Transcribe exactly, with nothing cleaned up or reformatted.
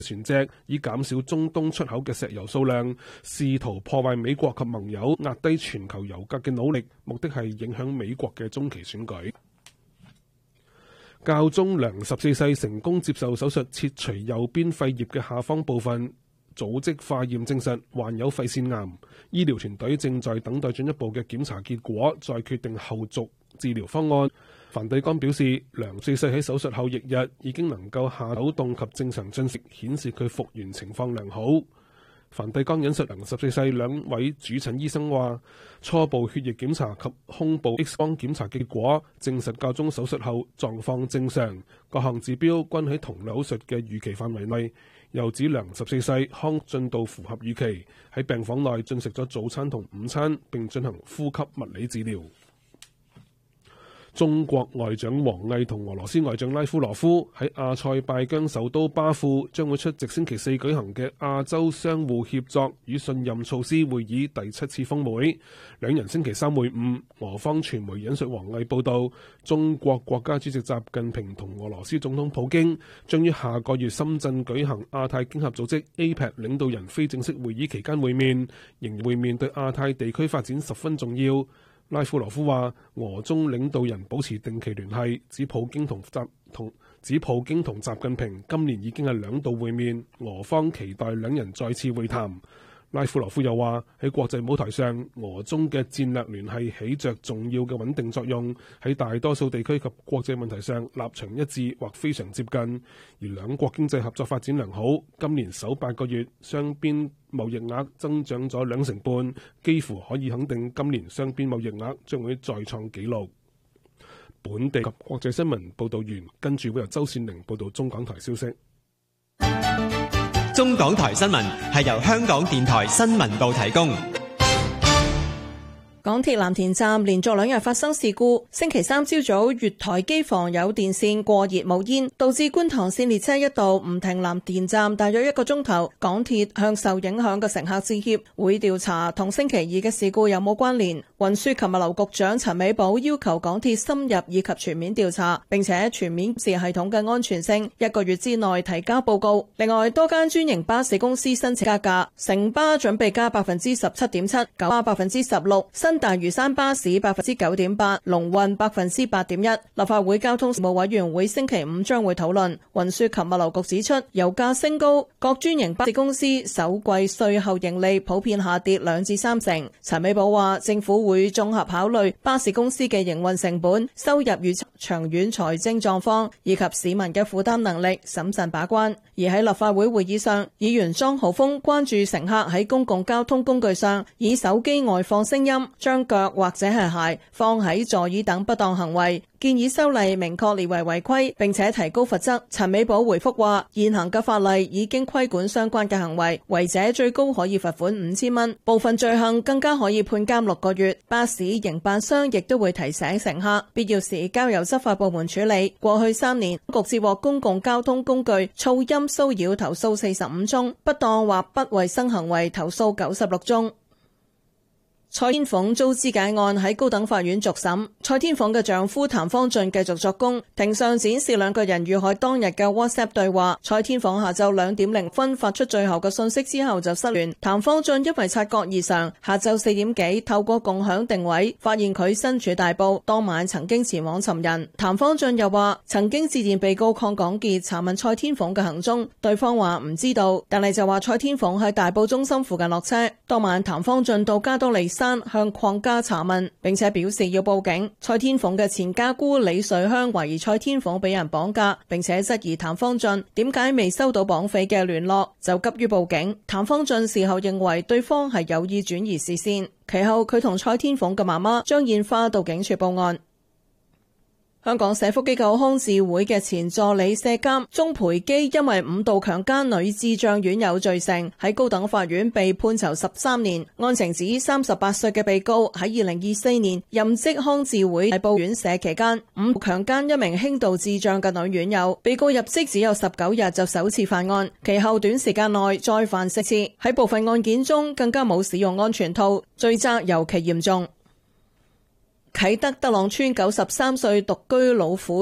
船隻，以減少中東出口嘅石油數量，試圖破壞美國及盟友壓低全球油價嘅努力，目的係影響美國嘅中期選舉。教宗良十四世成功接受手術切除右邊肺葉嘅下方部分，組織化驗證實患有肺腺癌，醫療團隊正在等待進一步嘅檢查結果，再決定後續治療方案。梵蒂岡表示，良四世喺手術後翌日已經能夠下抖動及正常進食，顯示佢復原情況良好。梵蒂岡引述良十四世兩位主診醫生話，初步血液檢查及胸部 X 光檢查結果證實教宗手術後狀況正常，各項指標均喺同手術嘅預期範圍內。又指良十四世康進度符合預期，喺病房內進食咗早餐同午餐，並進行呼吸物理治療。中國外長王毅同俄羅斯外長拉夫羅夫喺阿塞拜疆首都巴庫將會出席星期四舉行嘅亞洲相互協作與信任措施會議第七次峰會。兩人星期三會晤。俄方傳媒引述王毅報道，中國國家主席習近平同俄羅斯總統普京將於下個月深圳舉行亞太經合組織 A P E C 領導人非正式會議期間會面，形容會面對亞太地區發展十分重要。拉夫羅夫話，俄中領導人保持定期聯繫，指普京同習同指普京同習近平今年已經係兩度會面，俄方期待兩人再次會談。拉夫羅夫又話，喺國際舞台上，俄中嘅戰略聯繫起着重要嘅穩定作用，喺大多數地區及國際問題上立場一致或非常接近，而兩國經濟合作發展良好。今年首八個月雙邊貿易額增長咗兩成半，幾乎可以肯定今年雙邊貿易額將會再創紀錄。本地及國際新聞報導完，跟住會由周善玲報導中港台消息。 中港台新聞係由香港電台新聞部提供。 港鐵藍田站連續兩日發生事故，星期三朝早月台機房有電線過熱冒煙，導致觀塘線列車一度唔停藍田站大約一個鐘頭。港鐵向受影響嘅乘客致歉，會調查同星期二嘅事故有冇關聯。運輸及物流局長陳美寶要求港鐵深入以及全面調查，並且全面檢視系統嘅安全性，一個月之內提交報告。另外，多間專營巴士公司申請加價，城巴準備加百分之十七點七，九巴百分之十六，新大嶼山巴士百分之九點八，龍運百分之八點一。立法會交通事務委員會星期五將會討論。運輸及物流局指出，油價升高，各專營巴士公司首季稅後盈利普遍下跌兩至三成。陳美寶話，政府會綜合考慮巴士公司嘅營運成本、收入與長遠財政狀況以及市民嘅負擔能力，審慎把關。而喺立法會會議上，議員莊浩峰關注乘客喺公共交通工具上以手機外放聲音、將腳或者係鞋放喺座椅等不當行為，建議修例明確列為違規，並且提高罰則。陳美寶回覆話，現行嘅法例已經規管相關嘅行為，違者最高可以罰款五千蚊，部分罪行更加可以判監六個月。巴士營辦商亦都會提醒乘客，必要時交由執法部門處理。過去三年，局接獲公共交通工具噪音騷擾投訴四十五宗，不當或不衛生行為投訴九十六宗。蔡天鳳遭肢解案喺高等法院續審，蔡天鳳嘅丈夫譚方俊繼續作供，庭上展示兩個人遇害當日嘅 WhatsApp 對話。蔡天鳳下晝兩點零分發出最後嘅信息之後就失聯，譚方俊因為察覺異常，下晝四點幾透過共享定位發現佢身處大埔，當晚曾經前往尋人。譚方俊又話曾經致電被告鄺港傑查問蔡天鳳嘅行蹤，對方話唔知道，但係就話蔡天鳳喺大埔中心附近落車。當晚譚方俊到加多利山向鄺家查問，並且表示要報警。蔡天鳳嘅前家姑李瑞香懷疑蔡天鳳俾人綁架，並且質疑譚方俊點解未收到綁匪嘅聯絡，就急於報警。譚方俊事後認為對方係有意轉移視線，其後佢同蔡天鳳嘅媽媽張燕花到警署報案。香港社福機構康智會嘅前助理社監鍾培基因為五度強姦女智障院友罪成，喺高等法院被判囚十三年。案情指三十八歲嘅被告喺二零二四年任職康智會大埔院舍期間，五度強姦一名輕度智障嘅女院友。被告入職只有十九日就首次犯案，其後短時間內再犯四次，喺部分案件中更加冇使用安全套，罪責尤其嚴重。啟德德朗村九十三歲獨居老婦